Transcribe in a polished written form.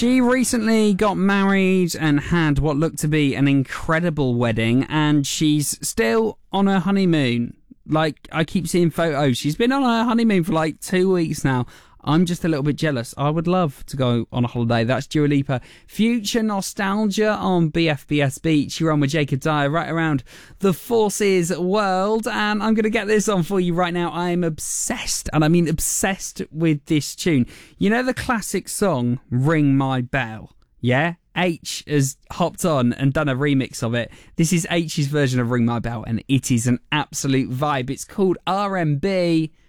She recently got married and had what looked to be an incredible wedding, and she's still on her honeymoon. Like, I keep seeing photos. She's been on her honeymoon for like 2 weeks now. I'm just a little bit jealous. I would love to go on a holiday. That's Dua Lipa. Future Nostalgia on BFBS Beach. You're on with Jacob Dyer right around the Forces world. And I'm going to get this on for you right now. I'm obsessed, and I mean obsessed with this tune. You know the classic song, Ring My Bell? Yeah? H has hopped on and done a remix of it. This is H's version of Ring My Bell, and it is an absolute vibe. It's called RMB.